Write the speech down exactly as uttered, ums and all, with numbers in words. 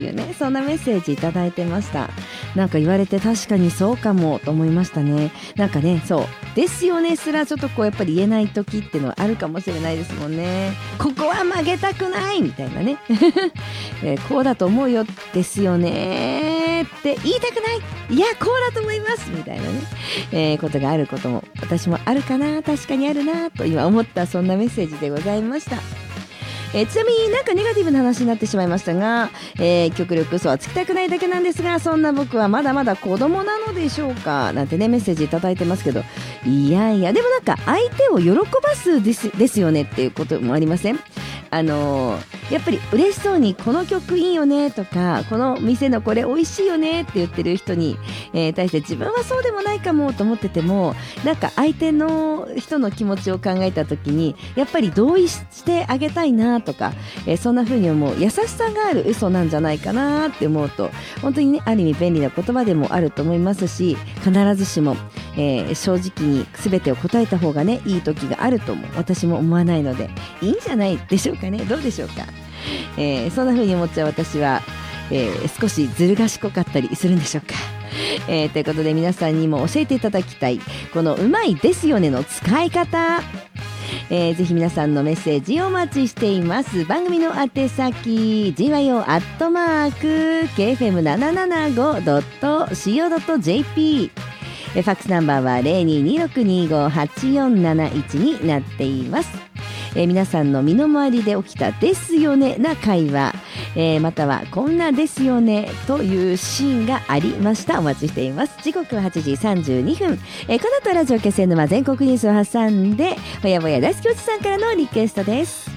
いうね、そんなメッセージいただいてました。なんか言われて確かにそうかもと思いましたね。なんかね、そうですよねすらちょっとこうやっぱり言えない時っていうのはあるかもしれないですもんね。ここは曲げたくないみたいなね、えーこうだと思うよですよねって言いたくない、いやこうだと思いますみたいなね、えーことがあることも私もあるかな、確かにあるなと今思った、そんなメッセージでございました。えーちなみになんかネガティブな話になってしまいましたが、えー極力嘘はつきたくないだけなんですが、そんな僕はまだまだ子供なのでしょうかなんてねメッセージいただいてますけど、いやいやでもなんか相手を喜ばすです、ですよねっていうこともありません？あのーやっぱり嬉しそうにこの曲いいよねとか、この店のこれ美味しいよねって言ってる人に、えー対して自分はそうでもないかもと思ってても、なんか相手の人の気持ちを考えた時にやっぱり同意してあげたいなとか、えーそんな風に思う優しさがある嘘なんじゃないかなって思うと、本当にねある意味便利な言葉でもあると思いますし、必ずしも、えー正直に全てを答えた方がねいい時があるとも私も思わないので、いいんじゃないでしょうかね。どうでしょうか。えーそんな風に思っちゃう私は、えー少しずる賢かったりするんでしょうか。えーということで皆さんにも教えていただきたいこのうまいですよねの使い方、えーぜひ皆さんのメッセージをお待ちしています。番組の宛先 ジーワイオー アットマーク ケーエフエムななななご ドット シーオー ドット ジェーピー、えーファックスナンバーは ゼロにーにーろくにーご はちよんなないちになっています。えー皆さんの身の回りで起きたですよねな会話、えーまたはこんなですよねというシーンがありました。お待ちしています。時刻ははちじさんじゅうにふん、えーこの後ラジオ気仙沼全国ニュースを挟んでほやぼや大好きおじさんからのリクエストです。